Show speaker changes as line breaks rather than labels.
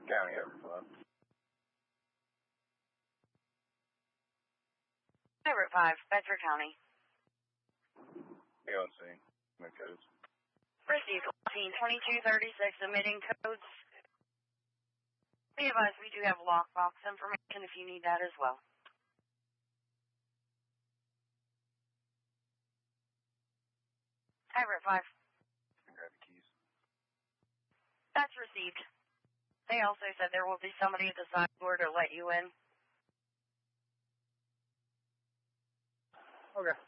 County Everett 5.
Everett 5, Bedford County.
PLC. No codes.
Received 2236, emitting codes. Be advised, we do have lockbox information if you need that as well. Everett 5.
Grab the keys.
That's received. They also said there will be somebody at the side door to let you in.
Okay.